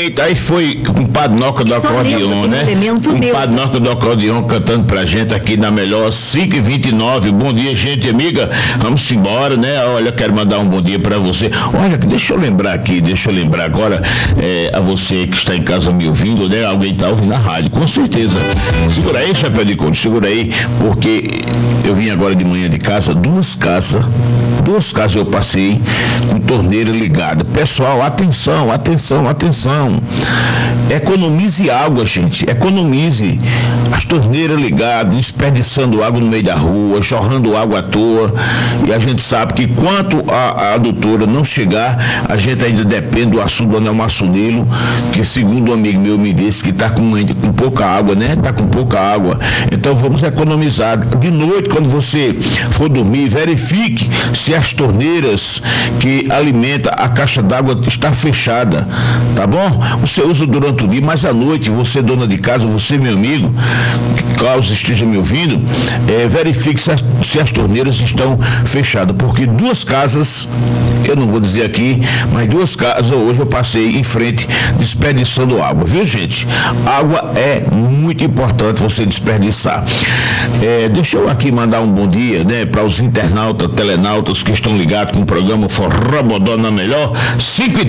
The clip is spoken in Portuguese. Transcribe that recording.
Eita, aí foi com Padnoca do acordeon, né? Com Padnoca do acordeon cantando pra gente aqui na melhor 5h29. Bom dia, gente amiga. Vamos embora, né? Olha, quero mandar um bom dia pra você. Olha, deixa eu lembrar agora a você que está em casa me ouvindo, né? Alguém tá ouvindo na rádio, com certeza. Segura aí, chapéu de couro, segura aí, porque eu vim agora de manhã de casa, duas casas eu passei com torneira ligada. Pessoal, atenção. Economize água, gente. Economize. As torneiras ligadas, desperdiçando água no meio da rua, jorrando água à toa. E a gente sabe que enquanto a adutora não chegar, a gente ainda depende do açude do Anel Maçonilo, que segundo um amigo meu me disse que está com pouca água, né? Está com pouca água. Então vamos economizar. De noite, quando você for dormir, verifique se as torneiras que alimenta a caixa d'água está fechada, tá bom? Você usa durante o dia, mas à noite, você dona de casa, você meu amigo, Klaus esteja me ouvindo, verifique se as torneiras estão fechadas, porque duas casas, eu não vou dizer aqui, mas duas casas hoje eu passei em frente desperdiçando água, viu, gente? Água é muito importante você desperdiçar. Deixa eu aqui mandar um bom dia, né, para os internautas, telenautas que estão ligados com o programa Forró Bodó na Melhor 5